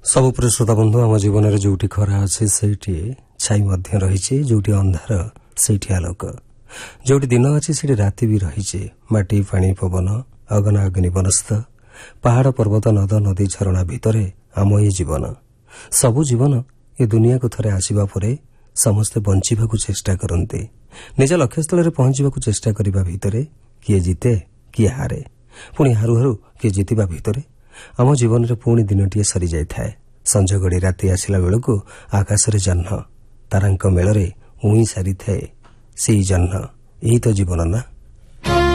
ସବୁପରେ ଶ୍ରୋତା ବନ୍ଧୁ ଆମ ଜୀବନରେ ଯୋଉଠି ଖରା ଅଛି ସେଇଠି ଛାଇ ମଧ୍ୟ ରହିଛି, ଯୋଉଠି ଅନ୍ଧାର ସେଇଠି ଆଲୋକ, ଯୋଉଠି ଦିନ ଅଛି ସେଠି ରାତି ବି ରହିଛି। ମାଟି ପାଣି ପବନ ଅଗନା ଅଗ୍ନି ବନସ୍ଥ ପାହାଡ଼ ପର୍ବତ ନଦ ନଦୀ ଝରଣା ଭିତରେ ଆମ ଏ ଜୀବନ। ସବୁ ଜୀବନ ଏ ଦୁନିଆକୁ ଥରେ ଆସିବା ପରେ ସମସ୍ତେ ବଞ୍ଚିବାକୁ ଚେଷ୍ଟା କରନ୍ତି। ନିଜ ଲକ୍ଷ୍ୟସ୍ଥଳରେ ପହଞ୍ଚିବାକୁ ଚେଷ୍ଟା କରିବା ଭିତରେ କିଏ ଜିତେ କିଏ ହାରେ, ପୁଣି ହାରୁ ହାରୁ କିଏ ଜିତିବା ଭିତରେ ଆମ ଜୀବନରେ ପୁଣି ଦିନଟିଏ ସରିଯାଇଥାଏ। ସଞ୍ଜ ଗଡ଼ି ରାତି ଆସିଲା ବେଳକୁ ଆକାଶରେ ଜହ୍ନ ତାରାଙ୍କ ମେଳରେ ଉଇଁ ସାରିଥାଏ ସେଇ ଜହ୍ନ। ଏହି ତ ଜୀବନ ନା।